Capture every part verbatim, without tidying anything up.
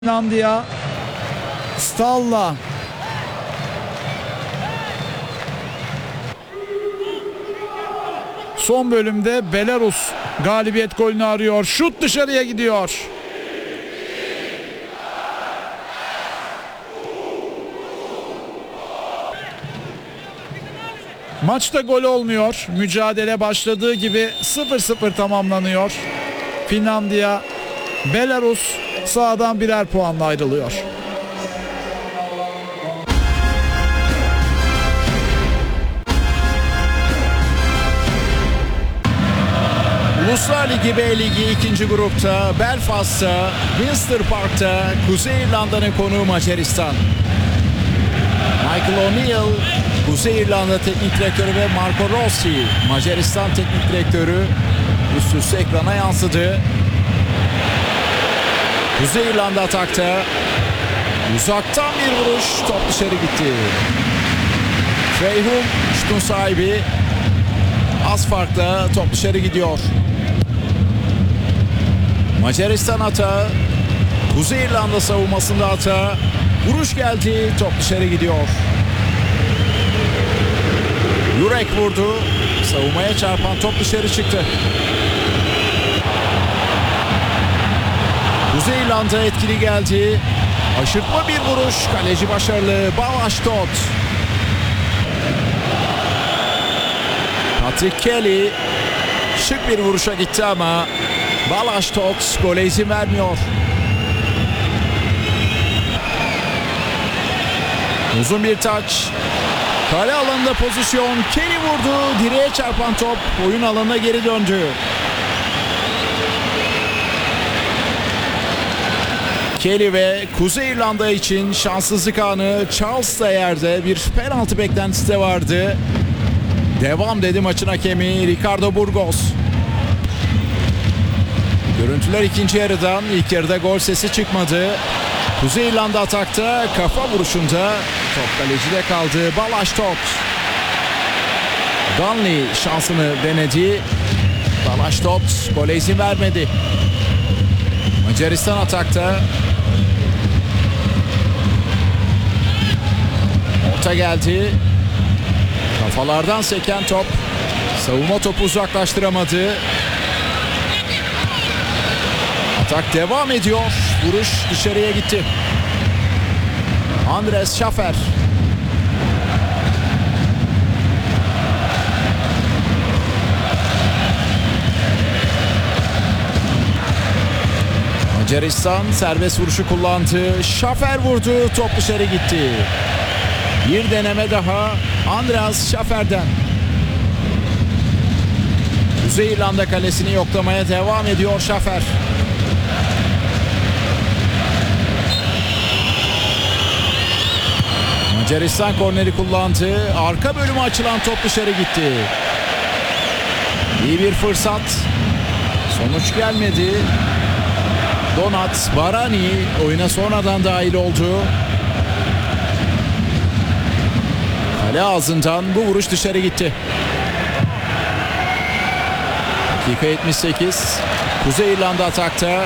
Finlandiya Stalla son bölümde Belarus galibiyet golünü arıyor. Şut dışarıya gidiyor. Maçta gol olmuyor. Mücadele başladığı gibi sıfır sıfır tamamlanıyor. Finlandiya Belarus sahadan birer puanla ayrılıyor. Uluslar Ligi B Ligi ikinci grupta Belfast'ta Winster Park'ta Kuzey İrlanda'nın konuğu Macaristan. Michael O'Neill Kuzey İrlanda teknik direktörü ve Marco Rossi Macaristan teknik direktörü üst üste ekrana yansıdı. Kuzey İrlanda atakta. Uzaktan bir vuruş, top dışarı gitti. Freyhum şutun sahibi. Az farkla top dışarı gidiyor. Macaristan hata. Kuzey İrlanda savunmasında hata. Vuruş geldi, top dışarı gidiyor. Jurek vurdu. Savunmaya çarpan top dışarı çıktı. Kuzey İrlanda etkili geldi. Aşırtma bir vuruş. Kaleci başarılı. Balázs Tóth. Patrick Kelly şık bir vuruşa gitti ama Balázs Tóth gole izin vermiyor. Uzun bir taç. Kale alanında pozisyon. Kelly vurdu. Direğe çarpan top oyun alanına geri döndü. Kelly ve Kuzey İrlanda için şanssızlık anı. Charles da yerde, bir penaltı beklentisi de vardı. Devam dedi maçın hakemi Ricardo Burgos. Görüntüler ikinci yarıdan. İlk yarıda gol sesi çıkmadı. Kuzey İrlanda atakta, kafa vuruşunda top kalecide kaldı. Balázs Tóth. Danley şansını denedi. Balázs Tóth gole izin vermedi. Macaristan atakta. Orta geldi. Kafalardan seken top. Savunma topu uzaklaştıramadı. Atak devam ediyor. Vuruş dışarıya gitti. Andres Schaffer. Macaristan serbest vuruşu kullandı. Schaffer vurdu. Top dışarı gitti. Bir deneme daha Andreas Schaffer'den. Kuzey İrlanda kalesini yoklamaya devam ediyor Schaffer. Macaristan korneri kullandı. Arka bölüme açılan top dışarı gitti. İyi bir fırsat. Sonuç gelmedi. Donat Barani oyuna sonradan dahil oldu. Kale ağzından bu vuruş dışarı gitti. Dakika yetmiş sekiz. Kuzey İrlanda atakta.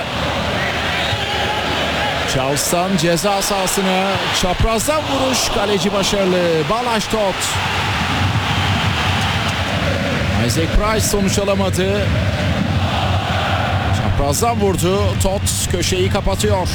Charles'tan ceza sahasına çaprazdan vuruş, kaleci başarılı. Balázs Tóth. Isaac Price sonuç alamadı. Çaprazdan vurdu. Tóth köşeyi kapatıyor.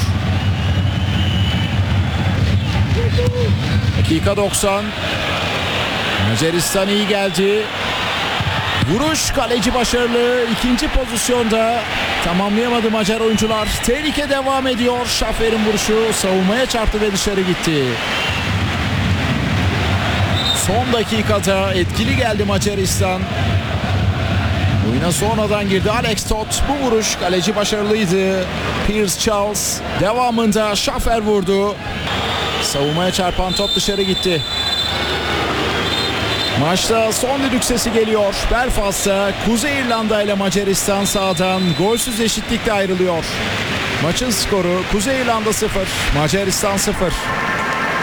Dakika doksan. Macaristan iyi geldi. Vuruş, kaleci başarılı. İkinci pozisyonda tamamlayamadı Macar oyuncular. Tehlike devam ediyor. Schaffer'in vuruşu savunmaya çarptı ve dışarı gitti. Son dakikada etkili geldi Macaristan. Oyuna sonradan girdi Alex Tóth. Bu vuruş, kaleci başarılıydı. Piers Charles devamında Schaffer vurdu. Savunmaya çarpan top dışarı gitti. Maçta son düdük sesi geliyor. Belfast'ta Kuzey İrlanda ile Macaristan sahadan golsüz eşitlikle ayrılıyor. Maçın skoru Kuzey İrlanda sıfır, Macaristan sıfır.